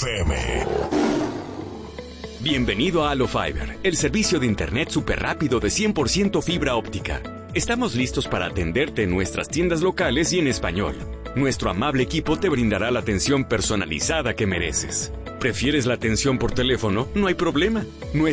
FM. Bienvenido a Halo Fiber, el servicio de internet súper rápido de 100% fibra óptica. Estamos listos para atenderte en nuestras tiendas locales y en español. Nuestro amable equipo te brindará la atención personalizada que mereces. ¿Prefieres la atención por teléfono? No hay problema.